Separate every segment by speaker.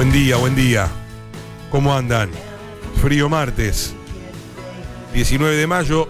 Speaker 1: Buen día. ¿Cómo andan? Frío martes, 19 de mayo.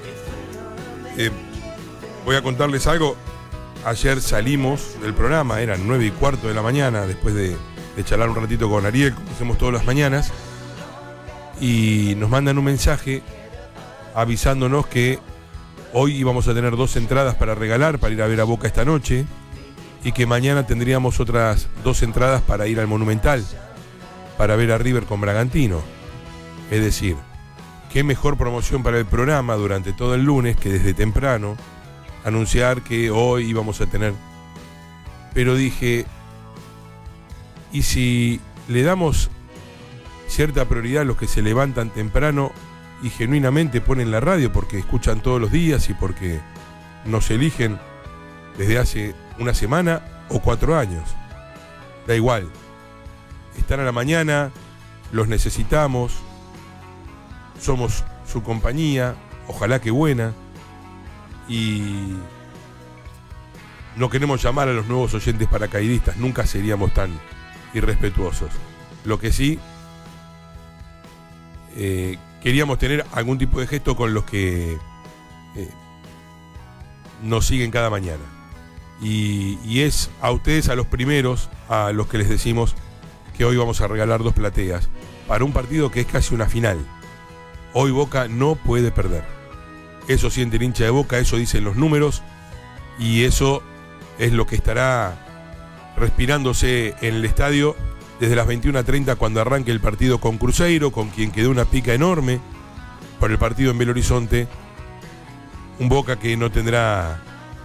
Speaker 1: Voy a contarles algo. Ayer salimos del programa, eran 9:15 de la mañana, después de charlar un ratito con Ariel, como hacemos todas las mañanas, y nos mandan un mensaje avisándonos que hoy íbamos a tener 2 entradas para regalar, para ir a ver a Boca esta noche, y que mañana tendríamos otras 2 entradas para ir al Monumental, para ver a River con Bragantino. Es decir, qué mejor promoción para el programa durante todo el lunes que desde temprano anunciar que hoy íbamos a tener. Pero dije, ¿y si le damos cierta prioridad a los que se levantan temprano y genuinamente ponen la radio porque escuchan todos los días y porque nos eligen desde hace una semana o 4 años? Da igual. Están a la mañana, los necesitamos, somos su compañía, ojalá que buena, y no queremos llamar a los nuevos oyentes paracaidistas, nunca seríamos tan irrespetuosos. Lo que sí, queríamos tener algún tipo de gesto con los que nos siguen cada mañana. Y es a ustedes, a los primeros, a los que les decimos que hoy vamos a regalar 2 plateas para un partido que es casi una final. Hoy Boca no puede perder. Eso siente el hincha de Boca, eso dicen los números, y eso es lo que estará respirándose en el estadio desde las 21:30 cuando arranque el partido con Cruzeiro, con quien quedó una pica enorme por el partido en Belo Horizonte. Un Boca que no tendrá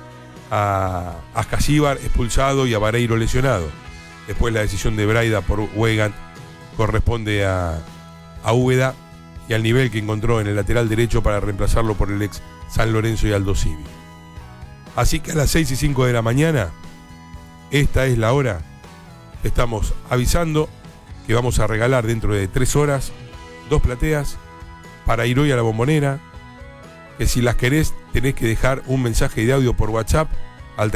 Speaker 1: a Ascasíbar expulsado y a Vareiro lesionado. Después la decisión de Braida por Weigand corresponde a Úbeda y al nivel que encontró en el lateral derecho para reemplazarlo por el ex San Lorenzo y Aldo Civi. Así que a las 6:05 de la mañana, esta es la hora. Estamos avisando que vamos a regalar dentro de 3 horas 2 plateas para ir hoy a la Bombonera, que si las querés tenés que dejar un mensaje de audio por WhatsApp al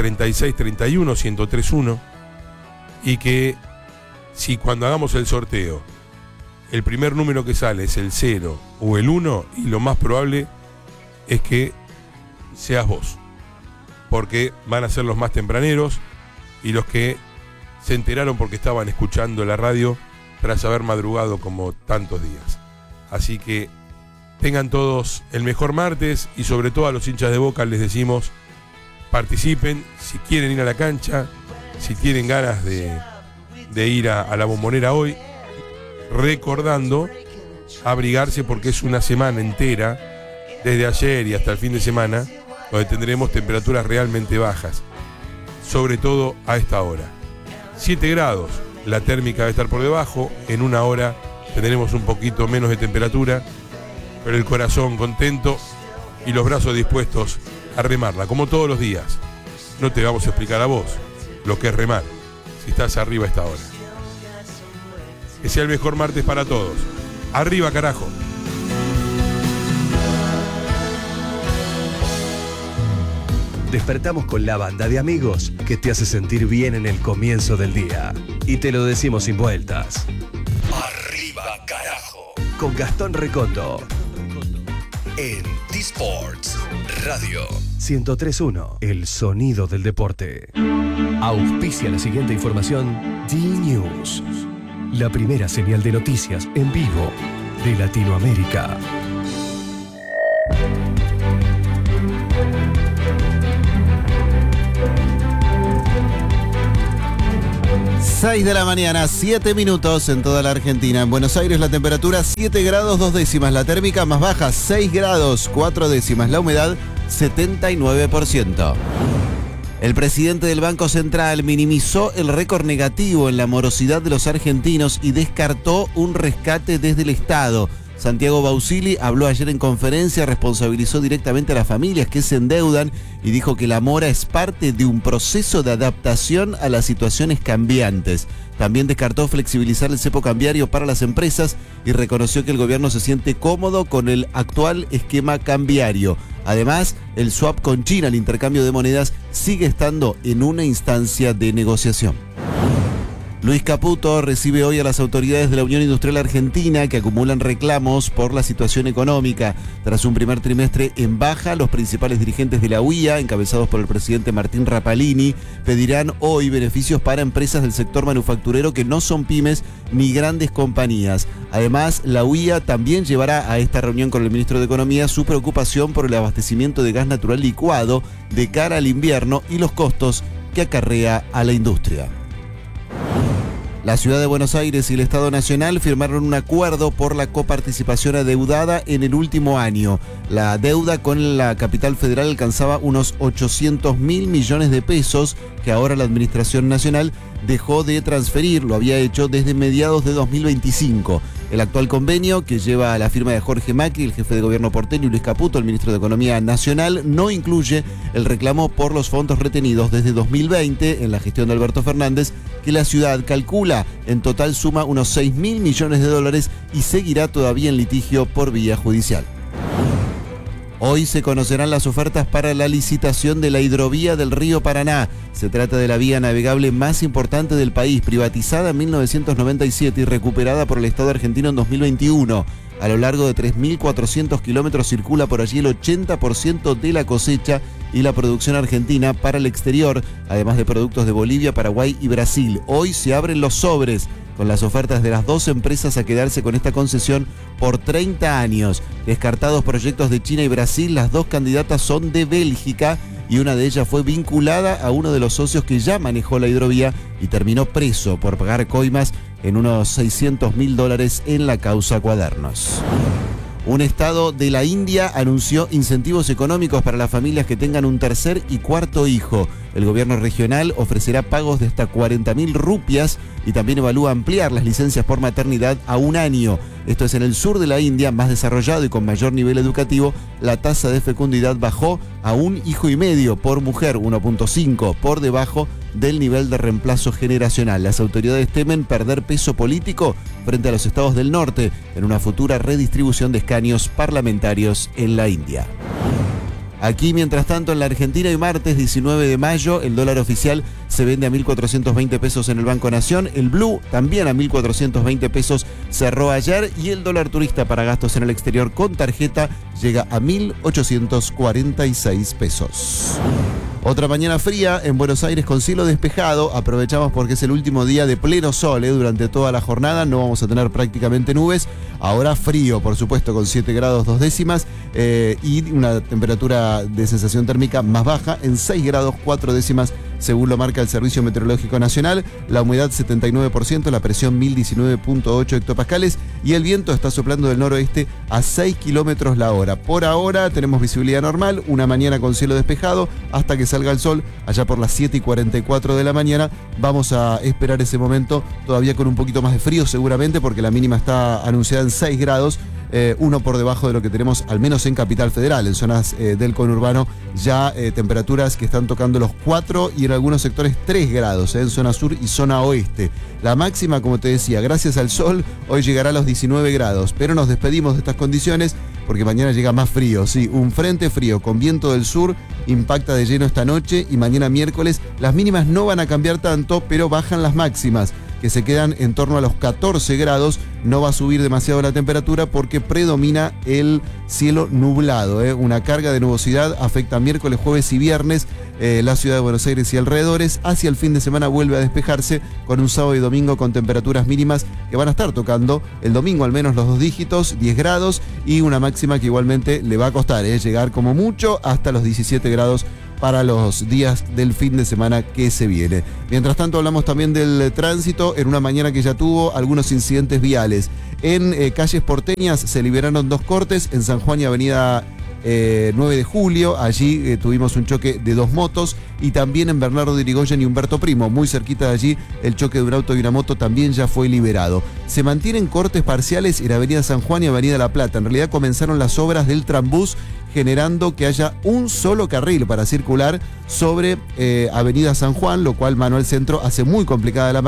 Speaker 1: 3631-1031, y que si cuando hagamos el sorteo el primer número que sale es el 0 o el 1, y lo más probable es que seas vos, porque van a ser los más tempraneros y los que se enteraron porque estaban escuchando la radio tras haber madrugado como tantos días. Así que tengan todos el mejor martes, y sobre todo a los hinchas de Boca les decimos, participen si quieren ir a la cancha, si tienen ganas de ir a la Bombonera hoy, recordando abrigarse porque es una semana entera, desde ayer y hasta el fin de semana, donde tendremos temperaturas realmente bajas, sobre todo a esta hora. 7 grados, la térmica va a estar por debajo, en una hora tendremos un poquito menos de temperatura, pero el corazón contento y los brazos dispuestos a remarla, como todos los días. No te vamos a explicar a vos lo que es remar, si estás arriba a esta hora. Que sea el mejor martes para todos. ¡Arriba, carajo!
Speaker 2: Despertamos con la banda de amigos que te hace sentir bien en el comienzo del día. Y te lo decimos sin vueltas. ¡Arriba, carajo! Con Gastón Recondo. En T-Sports Radio 103.1, el sonido del deporte. Auspicia la siguiente información D-News, la primera señal de noticias en vivo de Latinoamérica.
Speaker 3: Seis de la mañana, 7 minutos en toda la Argentina. En Buenos Aires la temperatura 7 grados 2 décimas, la térmica más baja 6 grados 4 décimas, la humedad 79%. El presidente del Banco Central minimizó el récord negativo en la morosidad de los argentinos y descartó un rescate desde el Estado. Santiago Bausili habló ayer en conferencia, responsabilizó directamente a las familias que se endeudan y dijo que la mora es parte de un proceso de adaptación a las situaciones cambiantes. También descartó flexibilizar el cepo cambiario para las empresas y reconoció que el gobierno se siente cómodo con el actual esquema cambiario. Además, el swap con China, el intercambio de monedas, sigue estando en una instancia de negociación. Luis Caputo recibe hoy a las autoridades de la Unión Industrial Argentina que acumulan reclamos por la situación económica. Tras un primer trimestre en baja, los principales dirigentes de la UIA, encabezados por el presidente Martín Rapalini, pedirán hoy beneficios para empresas del sector manufacturero que no son pymes ni grandes compañías. Además, la UIA también llevará a esta reunión con el ministro de Economía su preocupación por el abastecimiento de gas natural licuado de cara al invierno y los costos que acarrea a la industria. La Ciudad de Buenos Aires y el Estado Nacional firmaron un acuerdo por la coparticipación adeudada en el último año. La deuda con la capital federal alcanzaba unos 800.000 millones de pesos que ahora la Administración Nacional dejó de transferir, lo había hecho desde mediados de 2025. El actual convenio, que lleva a la firma de Jorge Macri, el jefe de gobierno porteño, y Luis Caputo, el ministro de Economía Nacional, no incluye el reclamo por los fondos retenidos desde 2020 en la gestión de Alberto Fernández, que la ciudad calcula en total suma unos 6.000 millones de dólares y seguirá todavía en litigio por vía judicial. Hoy se conocerán las ofertas para la licitación de la hidrovía del río Paraná. Se trata de la vía navegable más importante del país, privatizada en 1997 y recuperada por el Estado argentino en 2021. A lo largo de 3.400 kilómetros circula por allí el 80% de la cosecha y la producción argentina para el exterior, además de productos de Bolivia, Paraguay y Brasil. Hoy se abren los sobres con las ofertas de las dos empresas a quedarse con esta concesión por 30 años. Descartados proyectos de China y Brasil, las dos candidatas son de Bélgica y una de ellas fue vinculada a uno de los socios que ya manejó la hidrovía y terminó preso por pagar coimas en unos $600.000 en la causa Cuadernos. Un estado de la India anunció incentivos económicos para las familias que tengan un tercer y cuarto hijo. El gobierno regional ofrecerá pagos de hasta 40.000 rupias y también evalúa ampliar las licencias por maternidad a un año. Esto es en el sur de la India, más desarrollado y con mayor nivel educativo. La tasa de fecundidad bajó a 1,5 hijos por mujer, 1,5, por debajo del nivel de reemplazo generacional. Las autoridades temen perder peso político frente a los estados del norte en una futura redistribución de escaños parlamentarios en la India. Aquí, mientras tanto, en la Argentina, hoy martes 19 de mayo, el dólar oficial se vende a 1.420 pesos en el Banco Nación. El blue también a 1.420 pesos cerró ayer y el dólar turista para gastos en el exterior con tarjeta llega a 1.846 pesos. Otra mañana fría en Buenos Aires con cielo despejado. Aprovechamos porque es el último día de pleno sol durante toda la jornada. No vamos a tener prácticamente nubes. Ahora frío, por supuesto, con 7 grados 2 décimas y una temperatura de sensación térmica más baja en 6 grados 4 décimas según lo marca el Servicio Meteorológico Nacional. La humedad 79%, la presión 1019.8 hectopascales y el viento está soplando del noroeste a 6 kilómetros la hora. Por ahora tenemos visibilidad normal, una mañana con cielo despejado hasta que salga el sol allá por las 7:44 de la mañana. Vamos a esperar ese momento todavía con un poquito más de frío seguramente porque la mínima está anunciada en 6 grados. Uno por debajo de lo que tenemos al menos en Capital Federal, en zonas del conurbano, ya temperaturas que están tocando los 4 y en algunos sectores 3 grados, en zona sur y zona oeste. La máxima, como te decía, gracias al sol, hoy llegará a los 19 grados, pero nos despedimos de estas condiciones porque mañana llega más frío, sí, un frente frío con viento del sur impacta de lleno esta noche y mañana miércoles las mínimas no van a cambiar tanto, pero bajan las máximas, que se quedan en torno a los 14 grados. No va a subir demasiado la temperatura porque predomina el cielo nublado. Una carga de nubosidad afecta miércoles, jueves y viernes la ciudad de Buenos Aires y alrededores. Hacia el fin de semana vuelve a despejarse con un sábado y domingo con temperaturas mínimas que van a estar tocando el domingo al menos los 2 dígitos, 10 grados y una máxima que igualmente le va a costar llegar como mucho hasta los 17 grados para los días del fin de semana que se viene. Mientras tanto hablamos también del tránsito en una mañana que ya tuvo algunos incidentes viales. En calles porteñas se liberaron 2 cortes, en San Juan y Avenida 9 de Julio, allí tuvimos un choque de 2 motos y también en Bernardo de Irigoyen y Humberto Primo, muy cerquita de allí, el choque de un auto y una moto también ya fue liberado. Se mantienen cortes parciales en Avenida San Juan y Avenida La Plata. En realidad comenzaron las obras del Trambús generando que haya un solo carril para circular sobre Avenida San Juan, lo cual Manuel Centro hace muy complicada la marcha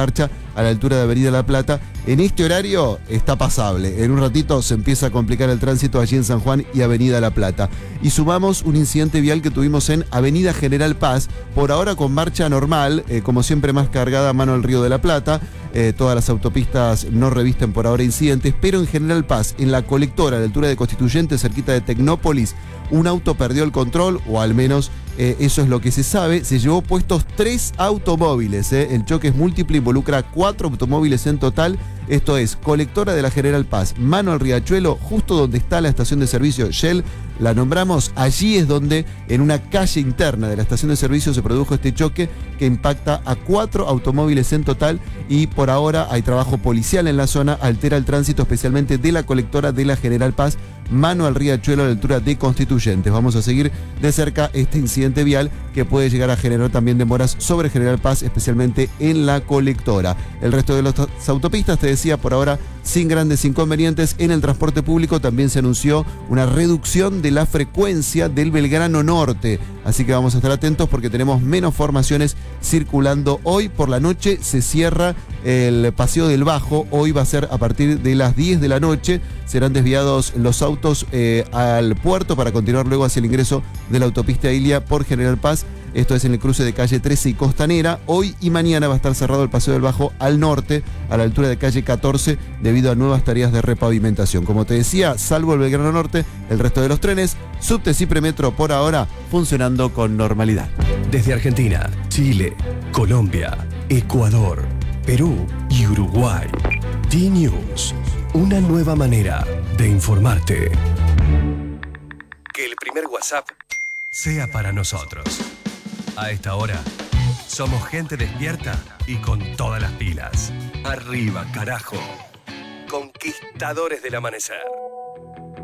Speaker 3: a la altura de Avenida La Plata. En este horario está pasable. En un ratito se empieza a complicar el tránsito allí en San Juan y Avenida La Plata. Y sumamos un incidente vial que tuvimos en Avenida General Paz, por ahora con marcha normal, como siempre más cargada a mano al Río de la Plata. Todas las autopistas no revisten por ahora incidentes, pero en General Paz, en la colectora, a la altura de Constituyente, cerquita de Tecnópolis, un auto perdió el control, o al menos eso es lo que se sabe. Se llevó puestos 3 automóviles. El choque es múltiple, involucra 4 automóviles en total. Esto es colectora de la General Paz, mano al Riachuelo, justo donde está la estación de servicio Shell. La nombramos, allí es donde en una calle interna de la estación de servicio se produjo este choque que impacta a 4 automóviles en total, y por ahora hay trabajo policial en la zona, altera el tránsito especialmente de la colectora de la General Paz, mano al Riachuelo a la altura de Constituyentes. Vamos a seguir de cerca este incidente vial que puede llegar a generar también demoras sobre General Paz, especialmente en la colectora. El resto de las autopistas, te decía, por ahora sin grandes inconvenientes. En el transporte público también se anunció una reducción de la frecuencia del Belgrano Norte, así que vamos a estar atentos porque tenemos menos formaciones circulando. Hoy por la noche se cierra el Paseo del Bajo. Hoy va a ser a partir de las 10 de la noche. Serán desviados los autos al puerto para continuar luego hacia el ingreso de la autopista Ilia por General Paz. Esto es en el cruce de calle 13 y Costanera. Hoy y mañana va a estar cerrado el Paseo del Bajo al norte, a la altura de calle 14, debido a nuevas tareas de repavimentación. Como te decía, salvo el Belgrano Norte, el resto de los trenes, subtes y premetro por ahora funcionando con normalidad.
Speaker 2: Desde Argentina, Chile, Colombia, Ecuador, Perú y Uruguay. D-News, una nueva manera de informarte. Que el primer WhatsApp sea para nosotros. A esta hora, somos gente despierta y con todas las pilas. Arriba, carajo. Conquistadores del amanecer.